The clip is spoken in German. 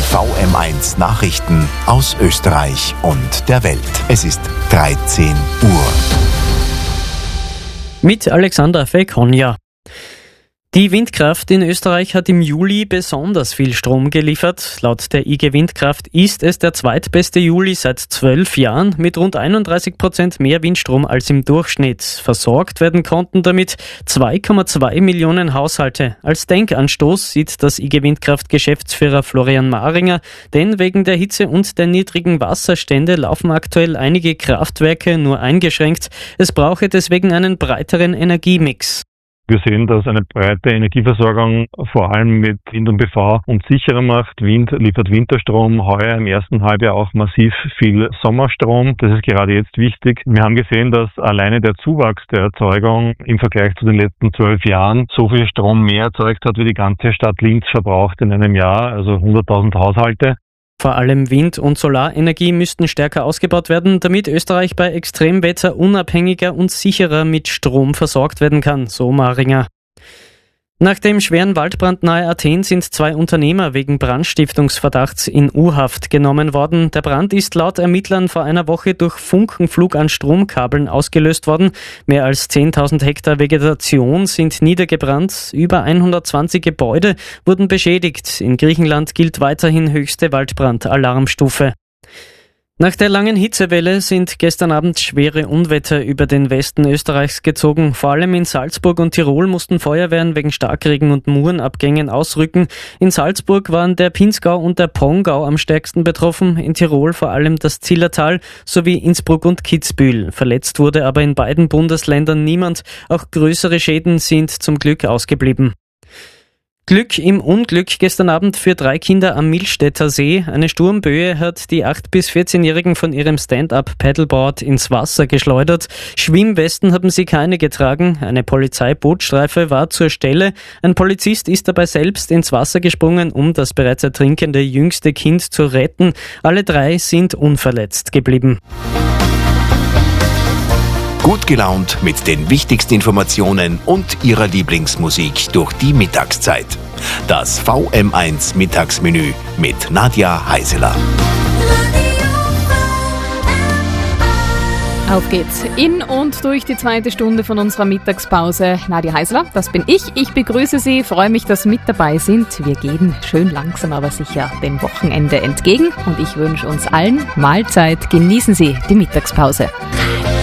VM1 Nachrichten aus Österreich und der Welt. Es ist 13 Uhr. Mit Alexander Fekonja. Die Windkraft in Österreich hat im Juli besonders viel Strom geliefert. Laut der IG Windkraft ist es der zweitbeste Juli seit 12 Jahren mit rund 31% mehr Windstrom als im Durchschnitt. Versorgt werden konnten damit 2,2 Millionen Haushalte. Als Denkanstoß sieht das IG Windkraft Geschäftsführer Florian Maringer, denn wegen der Hitze und der niedrigen Wasserstände laufen aktuell einige Kraftwerke nur eingeschränkt. Es brauche deswegen einen breiteren Energiemix. Wir sehen, dass eine breite Energieversorgung vor allem mit Wind und PV uns sicherer macht. Wind liefert Winterstrom, heuer im ersten Halbjahr auch massiv viel Sommerstrom. Das ist gerade jetzt wichtig. Wir haben gesehen, dass alleine der Zuwachs der Erzeugung im Vergleich zu den letzten 12 Jahren so viel Strom mehr erzeugt hat, wie die ganze Stadt Linz verbraucht in einem Jahr, also 100.000 Haushalte. Vor allem Wind- und Solarenergie müssten stärker ausgebaut werden, damit Österreich bei Extremwetter unabhängiger und sicherer mit Strom versorgt werden kann, so Maringer. Nach dem schweren Waldbrand nahe Athen sind 2 Unternehmer wegen Brandstiftungsverdachts in U-Haft genommen worden. Der Brand ist laut Ermittlern vor einer Woche durch Funkenflug an Stromkabeln ausgelöst worden. Mehr als 10.000 Hektar Vegetation sind niedergebrannt. Über 120 Gebäude wurden beschädigt. In Griechenland gilt weiterhin höchste Waldbrand-Alarmstufe. Nach der langen Hitzewelle sind gestern Abend schwere Unwetter über den Westen Österreichs gezogen. Vor allem in Salzburg und Tirol mussten Feuerwehren wegen Starkregen und Murenabgängen ausrücken. In Salzburg waren der Pinzgau und der Pongau am stärksten betroffen, in Tirol vor allem das Zillertal sowie Innsbruck und Kitzbühel. Verletzt wurde aber in beiden Bundesländern niemand. Auch größere Schäden sind zum Glück ausgeblieben. Glück im Unglück gestern Abend für 3 Kinder am Milstädter See. Eine Sturmböe hat die 8- bis 14-Jährigen von ihrem Stand-up-Paddleboard ins Wasser geschleudert. Schwimmwesten haben sie keine getragen. Eine Polizeibootstreife war zur Stelle. Ein Polizist ist dabei selbst ins Wasser gesprungen, um das bereits ertrinkende jüngste Kind zu retten. Alle 3 sind unverletzt geblieben. Gut gelaunt mit den wichtigsten Informationen und Ihrer Lieblingsmusik durch die Mittagszeit. Das VM1 Mittagsmenü mit Nadja Heiseler. Auf geht's in und durch die zweite Stunde von unserer Mittagspause. Nadja Heiseler, das bin ich. Ich begrüße Sie, freue mich, dass Sie mit dabei sind. Wir gehen schön langsam, aber sicher dem Wochenende entgegen. Und ich wünsche uns allen Mahlzeit. Genießen Sie die Mittagspause.